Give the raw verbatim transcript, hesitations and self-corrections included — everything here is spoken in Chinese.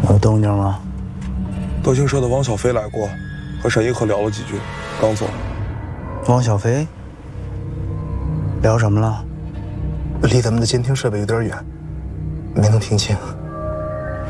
有动静吗？ 德庆社的汪小菲来过，和沈一可聊了几句，刚走。 汪小菲聊什么了？ 离咱们的监听设备有点远，没能听清。